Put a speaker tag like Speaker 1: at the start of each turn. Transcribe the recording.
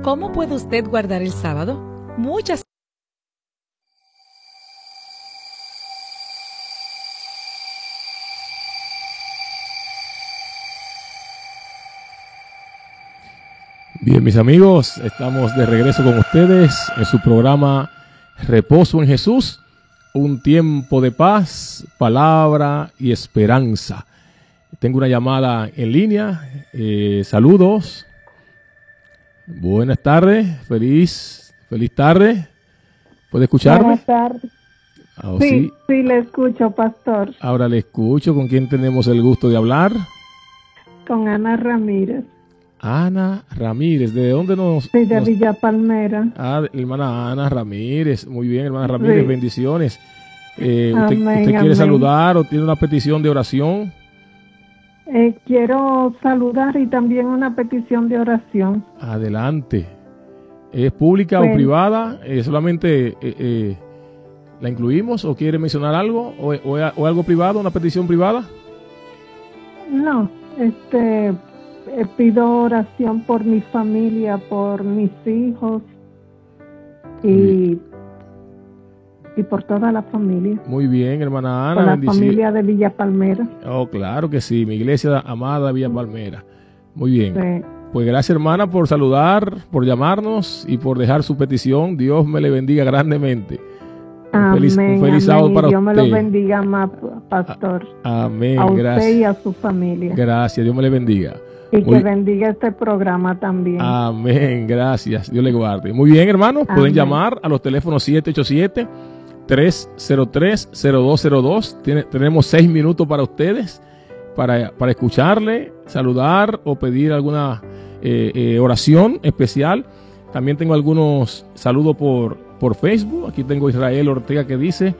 Speaker 1: ¿Cómo puede usted guardar el sábado? Muchas.
Speaker 2: Bien, mis amigos, estamos de regreso con ustedes en su programa Reposo en Jesús, un tiempo de paz, palabra y esperanza. Tengo una llamada en línea. Saludos. Buenas tardes. Feliz tarde. ¿Puede escucharme?
Speaker 3: Buenas tardes. Sí, le escucho, pastor.
Speaker 2: Ahora le escucho. ¿Con quién tenemos el gusto de hablar?
Speaker 3: Con Ana Ramírez.
Speaker 2: Ana Ramírez, ¿de dónde nos...?
Speaker 3: Sí, de Villa Palmera.
Speaker 2: Hermana Ana Ramírez, muy bien, hermana Ramírez, sí. Bendiciones.
Speaker 3: Amén,
Speaker 2: ¿Usted quiere
Speaker 3: amén.
Speaker 2: saludar o tiene una petición de oración?
Speaker 3: Quiero saludar y también una petición de oración.
Speaker 2: Adelante. ¿Es pública o privada? ¿Solamente la incluimos o quiere mencionar algo? ¿O algo privado, una petición privada?
Speaker 3: No, pido oración por mi familia, por mis hijos y por toda la familia.
Speaker 2: Muy bien, hermana Ana.
Speaker 3: Por la familia de Villa Palmera.
Speaker 2: Oh, claro que sí, mi iglesia amada de Villa Palmera. Muy bien.
Speaker 3: Sí.
Speaker 2: Pues gracias, hermana, por saludar, por llamarnos y por dejar su petición. Dios me le bendiga grandemente.
Speaker 3: Amén,
Speaker 2: un feliz sábado para
Speaker 3: Dios
Speaker 2: usted.
Speaker 3: Dios me lo bendiga más, pastor.
Speaker 2: Amén,
Speaker 3: a
Speaker 2: gracias.
Speaker 3: usted y a su familia.
Speaker 2: Gracias, Dios me le bendiga.
Speaker 3: Y que bendiga este programa también.
Speaker 2: Amén, gracias. Dios le guarde. Muy bien, hermanos, pueden llamar a los teléfonos 787-303-0202. Tenemos 6 minutos para ustedes, para escucharle, saludar o pedir alguna oración especial. También tengo algunos saludos por Facebook. Aquí tengo Israel Ortega que dice: